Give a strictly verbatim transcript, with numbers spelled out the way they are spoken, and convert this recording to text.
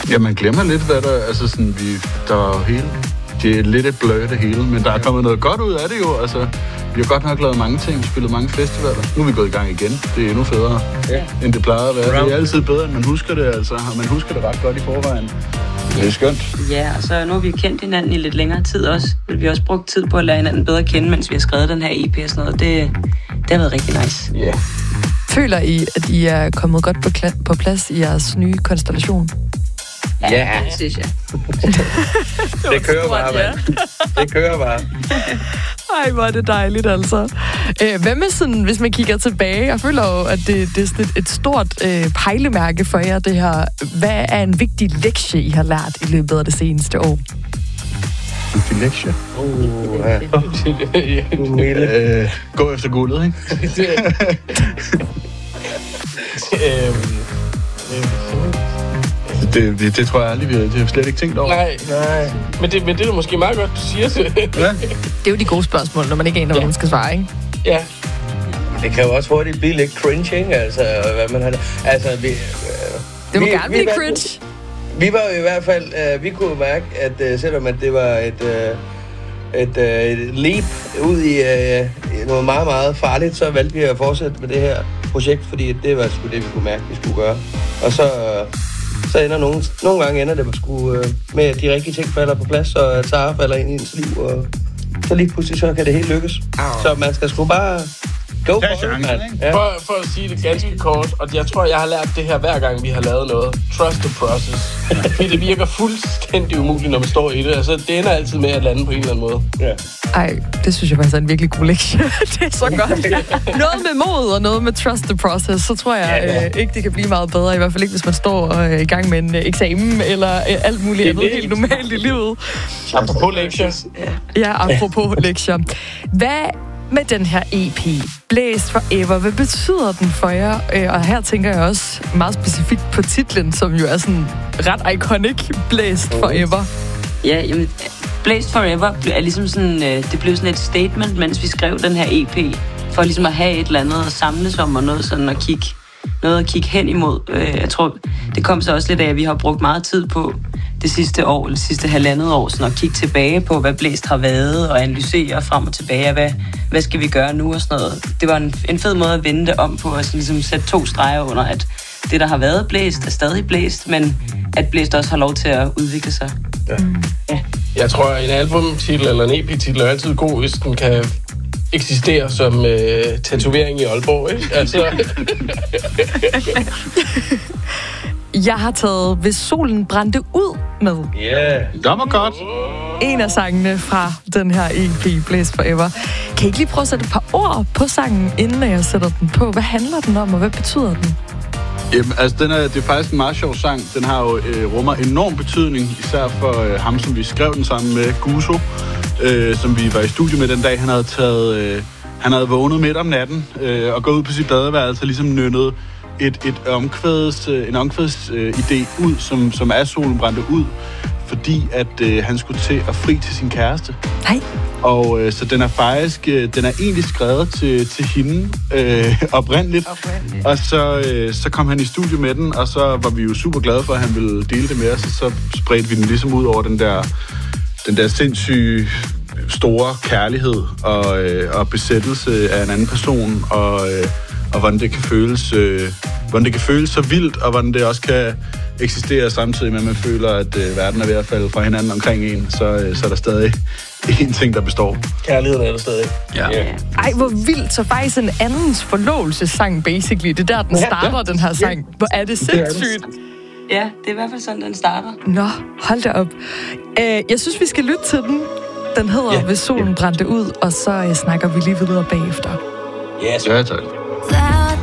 Ja, man glemmer lidt, hvad der... Altså sådan, vi... Der er jo hele... Det er lidt et blø, det hele, men der er kommet noget godt ud af det jo. Altså, vi har godt nok lavet mange ting, spillet mange festivaler. Nu er vi gået i gang igen. Det er endnu federe, ja. End det plejede at være. Det er altid bedre, end man husker det, altså. Og man husker det ret godt i forvejen. Det er skønt. Ja, og så nu har vi kendt hinanden i lidt længere tid også. Vi har også brugt tid på at lære hinanden bedre at kende, mens vi har skrevet den her E P og sådan noget. Det, det har været rigtig nice. Ja. Yeah. Føler I, at I er kommet godt på, kla- på plads i jeres nye konstellation? Ja, ja, det synes jeg. Det kører bare, mand. Det kører bare. Ej, hvor er det dejligt, altså. Øh, hvad med sådan, hvis man kigger tilbage? Jeg føler jo, at det, det er sådan et, et stort øh, pejlemærke for jer, det her. Hvad er en vigtig lektie, I har lært i løbet af det seneste år? En vigtig lektie? Uh, ja. øh, gå efter guldet, ikke? Det, det, det tror jeg aldrig, vi har, det har jeg slet ikke tænkt over. Nej, nej. Men det, men det er måske meget godt, du siger det. Ja. Det er jo de gode spørgsmål, når man ikke aner, hvad ja. man skal svare, ikke? Ja. Det kan jo også hurtigt blive lidt cringe, ikke? Altså, hvad man har... Altså, vi... Øh, det må vi, gerne vi, blive var, cringe. Vi var jo i hvert fald... Øh, vi kunne mærke, at øh, selvom at det var et... Øh, et, øh, et leap ud i øh, noget meget, meget farligt, så valgte vi at fortsætte med det her projekt, fordi det var sgu det, vi kunne mærke, vi skulle gøre. Og så... Øh, så ender nogle, nogle gange ender det sgu, øh, med, at de rigtige ting falder på plads, og at Sara falder ind i ens liv, og så lige pludselig så kan det helt lykkes. Au. Så man skal sgu bare go for it, man. Ja. For, for at sige det ganske kort, og jeg tror, jeg har lært det her hver gang, vi har lavet noget. Trust the process. Fordi det virker fuldstændig umuligt, når man står i det. Altså, det ender altid med at lande på en eller anden måde. Ja. Ej, det synes jeg faktisk er en virkelig god lektie. Det er så godt. Noget med mod og noget med trust the process, så tror jeg ja, ja. Øh, ikke, det kan blive meget bedre. I hvert fald ikke, hvis man står øh, i gang med en øh, eksamen eller øh, alt muligt andet helt normalt i livet. Apropos lektier. Ja, apropos lektier. Hvad med den her E P, Blæst Forever, hvad betyder den for jer? Og her tænker jeg også meget specifikt på titlen, som jo er sådan ret iconic, Blæst Forever. Ja, jamen, Blæst Forever er ligesom sådan, det blev sådan et statement, mens vi skrev den her E P, for ligesom at have et eller andet at samles om, og noget sådan at kigge, noget at kigge hen imod. Jeg tror, det kom så også lidt af, at vi har brugt meget tid på det sidste år, eller sidste halvandet år, sådan at kigge tilbage på, hvad Blæst har været, og analysere frem og tilbage, hvad, hvad skal vi gøre nu og sådan noget. Det var en, en fed måde at vende det om på, og sådan ligesom sætte to streger under, at det, der har været Blæst, er stadig Blæst, men at Blæst også har lov til at udvikle sig. Ja. Ja. Jeg tror, at en albumtitel eller en E P-titel er altid god, hvis den kan eksistere som øh, tatovering i Aalborg, ikke? Altså... Jeg har taget Hvis solen brændte ud med. Ja, yeah. Det var godt. En af sangene fra den her E P, Blæst Forever. Kan I ikke lige prøve at sætte et par ord på sangen, inden jeg sætter den på? Hvad handler den om, og hvad betyder den? Jamen, altså, den er, det er faktisk en meget sjov sang. Den har jo øh, rummer enorm betydning, især for øh, ham, som vi skrev den sammen med, Guso, øh, som vi var i studio med den dag. Han havde taget, øh, han havde vågnet midt om natten øh, og gået ud på sit badeværelse og ligesom nynnet et, et omkvædes, øh, en omkvædes øh, idé ud, som, som er solen brændte ud, fordi at øh, han skulle til at fri til sin kæreste. Nej. Og øh, så den er faktisk, øh, den er egentlig skrevet til, til hende øh, oprindeligt. oprindeligt. Og så, øh, så kom han i studio med den, og så var vi jo super glade for, at han ville dele det med os, og så spredte vi den ligesom ud over den der, den der sindssyge store kærlighed og, øh, og besættelse af en anden person, og, øh, og hvordan det kan føles, øh, hvordan det kan føles så vildt, og hvordan det også kan eksistere samtidig med, at man føler, at øh, verden er ved at falde fra hinanden omkring en, så, øh, så er der stadig en ting, der består. Kærligheden er der stadig. Ja. Ja. Ej, hvor vildt. Så faktisk en andens forlovelsessang, basically. Det er der, den starter, ja, den her sang. Hvor er det sindssygt. Ja, det er i hvert fald sådan, den starter. Nå, hold da op. Uh, jeg synes, vi skal lytte til den. Den hedder ja. Hvis solen brændte ud, og så uh, snakker vi lige videre bagefter. Yes. Ja, tak. That